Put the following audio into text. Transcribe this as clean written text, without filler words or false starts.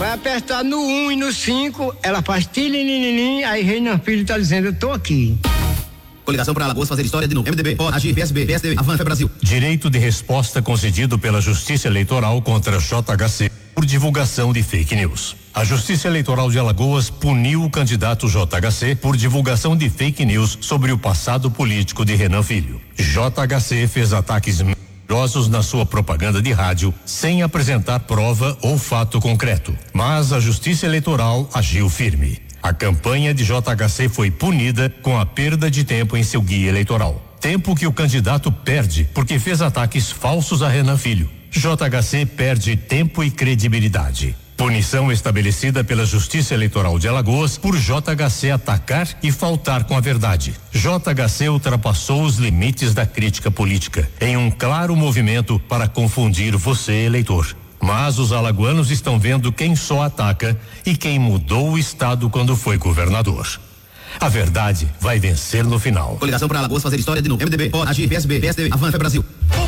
Vai apertar no 1 e no 5, ela faz tilininininin, aí Renan Filho tá dizendo, eu tô aqui. Coligação para Alagoas fazer história de novo. MDB, pode agir, PSB, PSDB, Avança Brasil. Direito de resposta concedido pela Justiça Eleitoral contra JHC por divulgação de fake news. A Justiça Eleitoral de Alagoas puniu o candidato JHC por divulgação de fake news sobre o passado político de Renan Filho. JHC fez ataques mentirosos na sua propaganda de rádio sem apresentar prova ou fato concreto, mas a Justiça Eleitoral agiu firme. A campanha de JHC foi punida com a perda de tempo em seu guia eleitoral. Tempo que o candidato perde porque fez ataques falsos a Renan Filho. JHC perde tempo e credibilidade. Punição estabelecida pela Justiça Eleitoral de Alagoas por JHC atacar e faltar com a verdade. JHC ultrapassou os limites da crítica política em um claro movimento para confundir você, eleitor. Mas os alagoanos estão vendo quem só ataca e quem mudou o estado quando foi governador. A verdade vai vencer no final. Coligação para Alagoas fazer história de novo. MDB, pode agir, PSB, PSDB, Avança Brasil.